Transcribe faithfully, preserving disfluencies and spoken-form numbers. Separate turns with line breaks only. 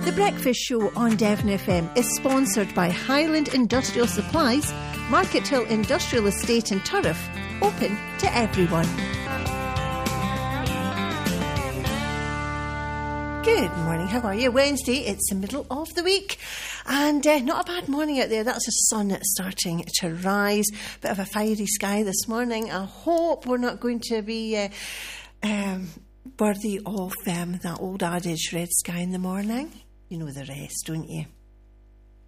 The Breakfast Show on Devon F M is sponsored by Highland Industrial Supplies, Market Hill Industrial Estate in Turriff, open to everyone. Good morning, how are you? Wednesday, it's the middle of the week, and uh, not a bad morning out there. That's the sun starting to rise. Bit of a fiery sky this morning. I hope we're not going to be uh, um, worthy of um, that old adage, red sky in the morning. You know the rest, don't you?